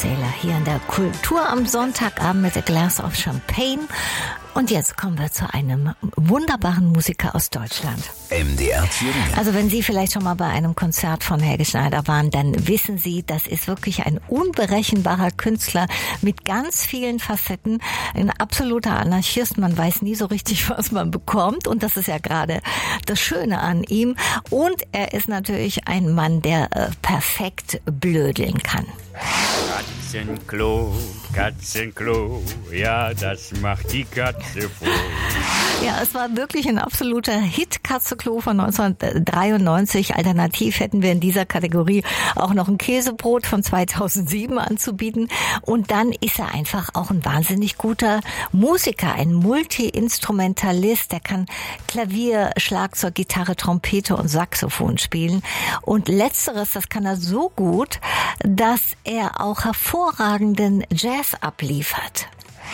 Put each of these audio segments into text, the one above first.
Sailor hier in der Kultur am Sonntagabend mit A Glass of Champagne. Und jetzt kommen wir zu einem wunderbaren Musiker aus Deutschland. MDR Thüringen. Also wenn Sie vielleicht schon mal bei einem Konzert von Helge Schneider waren, dann wissen Sie, das ist wirklich ein unberechenbarer Künstler mit ganz vielen Facetten. Ein absoluter Anarchist. Man weiß nie so richtig, was man bekommt. Und das ist ja gerade das Schöne an ihm. Und er ist natürlich ein Mann, der perfekt blödeln kann. Katzenklo, ja, das macht die Katze froh. Ja, es war wirklich ein absoluter Hit, Katzenklo von 1993. Alternativ hätten wir in dieser Kategorie auch noch ein Käsebrot von 2007 anzubieten. Und dann ist er einfach auch ein wahnsinnig guter Musiker, ein Multi-Instrumentalist. Der kann Klavier, Schlagzeug, Gitarre, Trompete und Saxophon spielen. Und letzteres, das kann er so gut, dass er auch hervorragenden Jazz abliefert.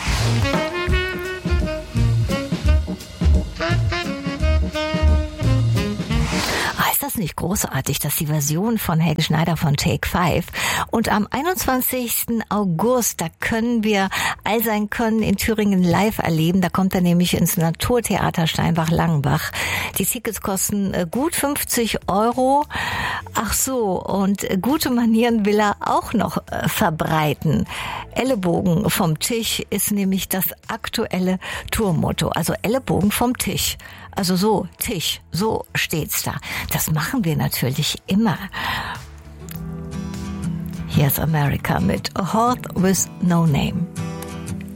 Ist das nicht großartig, dass die Version von Helge Schneider von Take 5 und am 21. August, da können wir all sein Können in Thüringen live erleben. Da kommt er nämlich ins Naturtheater Steinbach-Langenbach. Die Tickets kosten gut 50 €. Ach so, und gute Manieren will er auch noch verbreiten. Ellenbogen vom Tisch ist nämlich das aktuelle Tourmotto. Also Ellenbogen vom Tisch. Also so, Tisch, so steht's da. Das machen wir natürlich immer. Hier ist America mit A Heart with No Name.